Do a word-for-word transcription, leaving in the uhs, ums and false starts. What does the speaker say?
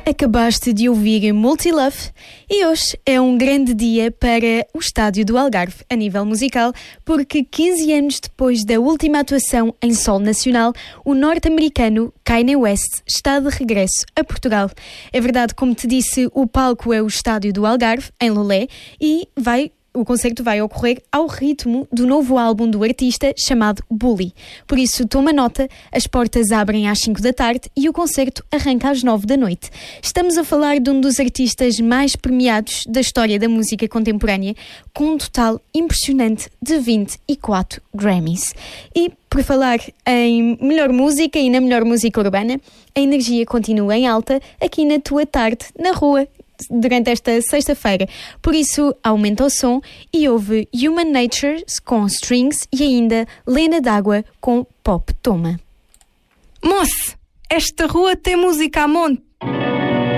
Acabaste de ouvir Multilove e hoje é um grande dia para o Estádio do Algarve, a nível musical, porque quinze anos depois da última atuação em solo nacional, o norte-americano Kanye West está de regresso a Portugal. É verdade, como te disse, o palco é o Estádio do Algarve, em Lolé, e vai... O concerto vai ocorrer ao ritmo do novo álbum do artista chamado Bully. Por isso, toma nota, as portas abrem às cinco da tarde e o concerto arranca às nove da noite. Estamos a falar de um dos artistas mais premiados da história da música contemporânea, com um total impressionante de vinte e quatro Grammys. E, por falar em melhor música e na melhor música urbana, a energia continua em alta aqui na tua tarde, na rua, durante esta sexta-feira. Por isso, aumenta o som e ouve Human Nature com Strings e ainda Lena D'Água com Pop Toma. Moço, esta rua tem música a monte.